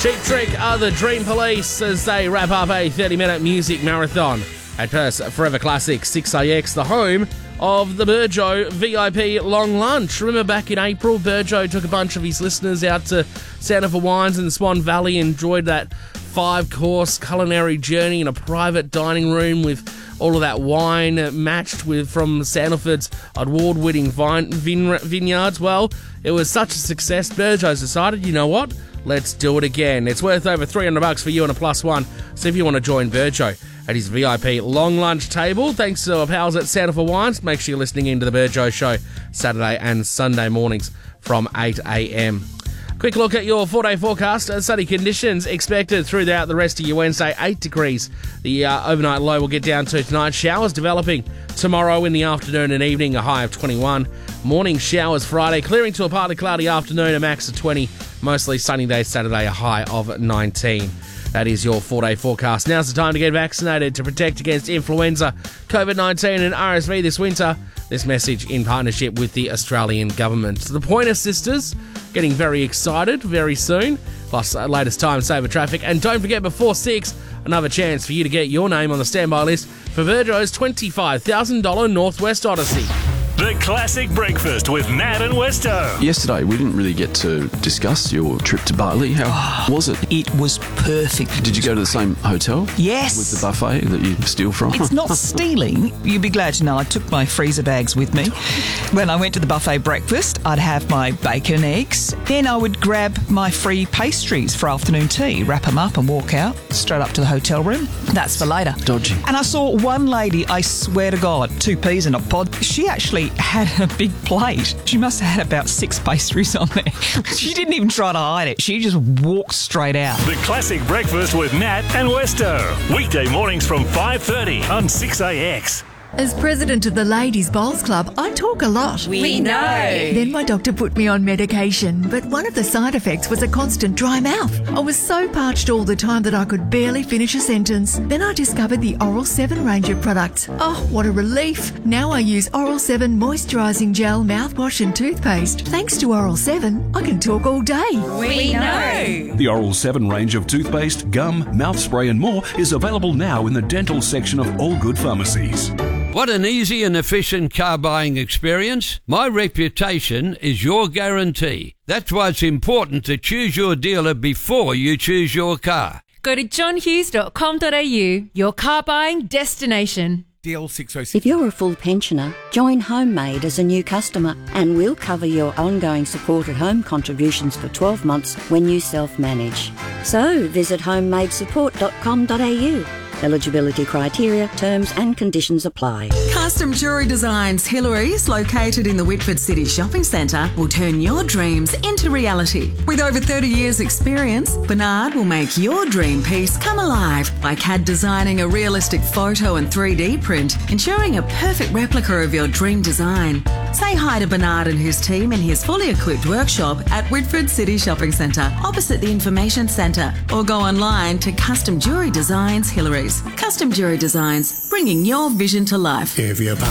Cheap Trick are the Dream Police as they wrap up a 30-minute music marathon at Perth's Forever Classic 6AX, the home of the Burjo VIP Long Lunch. Remember back in April, Burjo took a bunch of his listeners out to Santa for Wines in the Swan Valley, enjoyed that 5-course culinary journey in a private dining room with all of that wine matched with from Sandalford's award-winning vineyards. Well, it was such a success, Burjo's decided, you know what? Let's do it again. It's worth over $300 for you and a +1. So if you want to join Burjo at his VIP long lunch table, thanks to our pals at Santa for Wines, make sure you're listening into the Burjo Show Saturday and Sunday mornings from 8 a.m. Quick look at your 4-day forecast. Sunny conditions expected throughout the rest of your Wednesday, 8 degrees. The overnight low will get down to tonight. Showers developing tomorrow in the afternoon and evening, a high of 21. Morning showers Friday, clearing to a partly cloudy afternoon, a max of 20. Mostly sunny day Saturday, a high of 19. That is your 4-day forecast. Now's the time to get vaccinated to protect against influenza, COVID-19 and RSV this winter. This message in partnership with the Australian government. The Pointer Sisters getting very excited very soon. Plus, latest time saver traffic. And don't forget, before 6, another chance for you to get your name on the standby list for Burjo's $25,000 Northwest Odyssey. The Classic Breakfast with Nat and Westo. Yesterday, we didn't really get to discuss your trip to Bali. How was it? It was perfect. Did you go to the same hotel? Yes. With the buffet that you steal from? It's not stealing. You'd be glad to know I took my freezer bags with me. When I went to the buffet breakfast, I'd have my bacon, eggs. Then I would grab my free pastries for afternoon tea, wrap them up and walk out straight up to the hotel room. That's for later. Dodgy. And I saw one lady, I swear to God, 2 peas in a pod. She actually had a big plate. She must have had about 6 pastries on there. She didn't even try to hide it. She just walked straight out. The Classic Breakfast with Nat and Westo. Weekday mornings from 5:30 on 6AX. As president of the Ladies Bowls Club, I talk a lot. We know. Then my doctor put me on medication, but one of the side effects was a constant dry mouth. I was so parched all the time that I could barely finish a sentence. Then I discovered the Oral 7 range of products. Oh, what a relief. Now I use Oral 7 moisturising gel, mouthwash and toothpaste. Thanks to Oral 7, I can talk all day. We know. The Oral 7 range of toothpaste, gum, mouth spray and more is available now in the dental section of all good pharmacies. What an easy and efficient car buying experience. My reputation is your guarantee. That's why it's important to choose your dealer before you choose your car. Go to johnhughes.com.au, your car buying destination. DL 606. If you're a full pensioner, join Homemade as a new customer and we'll cover your ongoing supported home contributions for 12 months when you self-manage. So visit homemadesupport.com.au. Eligibility criteria, terms and conditions apply. Custom Jewellery Designs Hillary's, located in the Whitford City Shopping Centre, will turn your dreams into reality. With over 30 years' experience, Bernard will make your dream piece come alive by CAD designing a realistic photo and 3D print, ensuring a perfect replica of your dream design. Say hi to Bernard and his team in his fully equipped workshop at Whitford City Shopping Centre, opposite the Information Centre, or go online to Custom Jewellery Designs Hillary's. Custom Jewellery Designs, bringing your vision to life. If you're